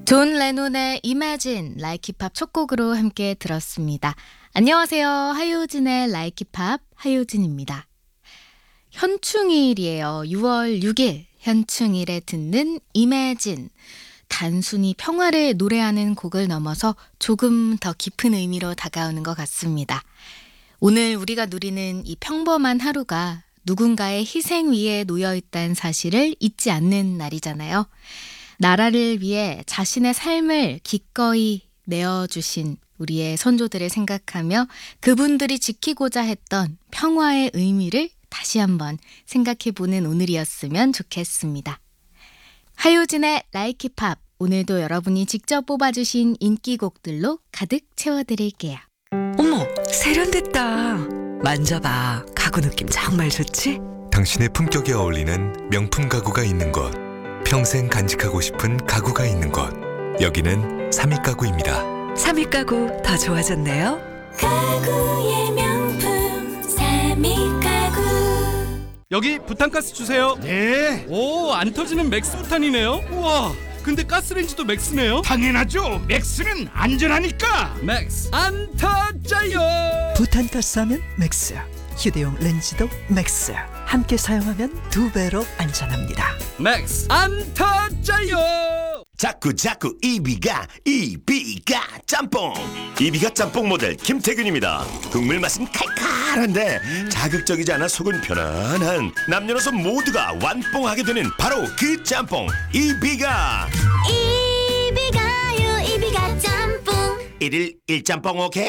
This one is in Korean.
존 레논의 Imagine Like 힙합 첫 곡으로 함께 들었습니다. 안녕하세요. 하효진의 Like 힙합 하효진입니다. 현충일이에요. 6월 6일 현충일에 듣는 Imagine. 단순히 평화를 노래하는 곡을 넘어서 조금 더 깊은 의미로 다가오는 것 같습니다. 오늘 우리가 누리는 이 평범한 하루가 누군가의 희생 위에 놓여있다는 사실을 잊지 않는 날이잖아요. 나라를 위해 자신의 삶을 기꺼이 내어주신 우리의 선조들을 생각하며 그분들이 지키고자 했던 평화의 의미를 다시 한번 생각해보는 오늘이었으면 좋겠습니다. 하효진의 Like 힙합, 오늘도 여러분이 직접 뽑아주신 인기곡들로 가득 채워드릴게요. 어머, 세련됐다. 만져봐. 가구 느낌 정말 좋지? 당신의 품격에 어울리는 명품 가구가 있는 곳, 평생 간직하고 싶은 가구가 있는 곳, 여기는 삼익가구입니다. 삼익가구 더 좋아졌네요. 가구의 명품 삼익가구. 여기 부탄가스 주세요. 네, 오, 안 터지는 맥스 부탄이네요. 우와, 근데 가스레인지도 맥스네요. 당연하죠. 맥스는 안전하니까. 맥스 안 터져요. 부탄가스하면 맥스, 휴대용 렌즈도 맥스. 함께 사용하면 2배로 안전합니다. 맥스 안 터져요. 자꾸 이비가 짬뽕. 이비가 짬뽕 모델 김태균입니다. 국물 맛은 칼칼한데 자극적이지 않아 속은 편안한, 남녀노소 모두가 완뽕하게 되는 바로 그 짬뽕 이비가. 이비가요 이비가 짬뽕. 1일 1짬뽕 오케이.